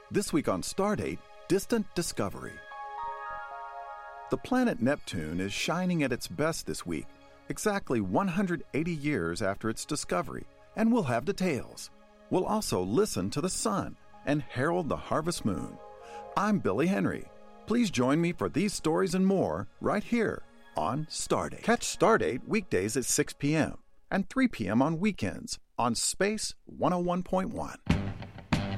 This week on Stardate, distant discovery. The planet Neptune is shining at its best this week, exactly 180 years after its discovery, and we'll have details. We'll also listen to the sun and herald the harvest moon. I'm Billy Henry. Please join me for these stories and more right here on Stardate. Catch Stardate weekdays at 6 p.m. and 3 p.m. on weekends on Space 101.1.